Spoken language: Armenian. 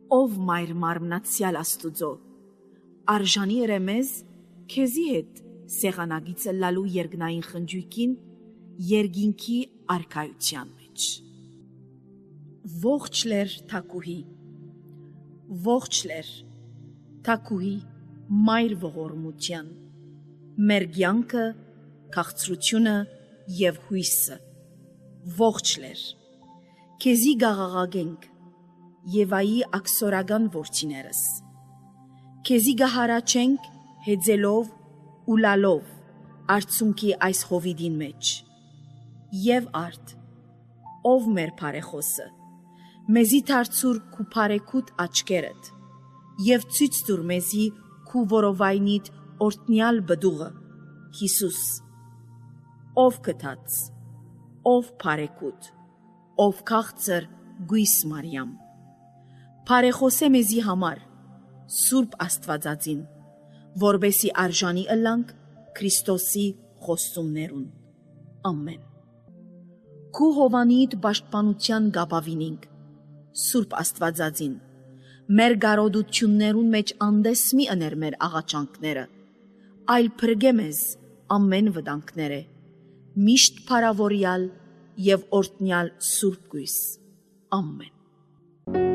ով մայր մարմնացյալ Աստուծո, արժանի էր մեզ քեզի հետ սեղանագիծը լալու երկնային խնջույքին երկինքի արքայության մեջ։ Ողջ լեր թակուհի, ողջ լեր թակուհի մայր ողորմության, մեր կյանքը, քաղցրությունը և հույսը, ողջ լեր, քեզի գաղաղագենք, Եվայի աքսորական որդիներս, քեզի գահարաչենք հեծելով ու լալով արցունքի այս հովիդին մեջ, և արդ, ով մեր բարեխոսը, մեզի դարձուր քու բարեքուտ աչքերդ, և ցույց տուր մեզի քու որովայնիդ օրհնյալ բդուղը, Հիսուս, ով գթած, ով բարեքուտ, ով քաղցր գույս Մարիամ, բարեխոսե մեզի համար, Սուրբ Աստվածածին, որբեսի արժանի ըլլանք Քրիստոսի խոստումներուն։ Ամեն։ Քու հովանիդ պաշտպանության գապավինինք, Սուրբ Աստվածածին, մեր գարոդություններուն մեջ անդես մի ըներ մեր աղաչանքները, այլ փրկե մեզ ամեն վտանգները, միշտ փարավորյալ և օրհնյալ Սուրբ Գույս։ Ամեն։